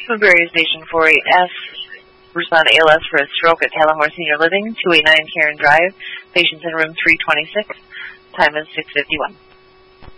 Woodbury Station 48F. Respond to ALS for a stroke at Talamore Senior Living, 289 Karen Drive. Patients in room 326. Time is 6:51.